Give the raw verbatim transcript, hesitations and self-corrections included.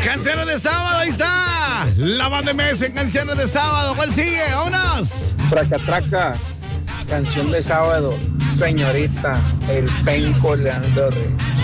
Canciones de sábado, ahí está. La banda M S en Canciones de sábado. ¿Cuál sigue? ¡Vámonos! Traca, traca. Canción de sábado. Señorita, el penco Leandro.